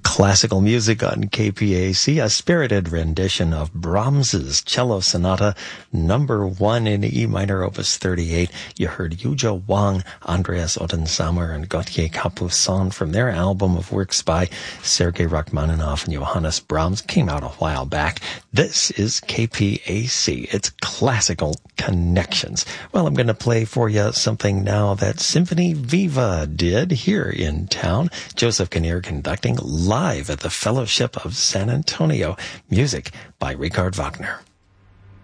classical music on KPAC, a spirited rendition of Brahms's Cello Sonata number 1 in E minor, opus 38. You heard Yuja Wang, Andreas Ottensamer, and Gautier Capuçon from their album of works by Sergei Rachmaninoff and Johannes Brahms. Came out a while back. This is KPAC. It's Classical Connections. Well, I'm going to play for you something now that Symphony Viva did here in town. Joseph Kinnear conducting live at the Fellowship of San Antonio. Music by Richard Wagner.